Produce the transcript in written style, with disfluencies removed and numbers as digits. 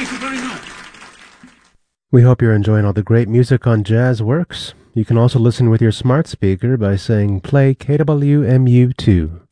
Thank you very much. We hope you're enjoying all the great music on Jazzworks. You can also listen with your smart speaker by saying play KWMU2.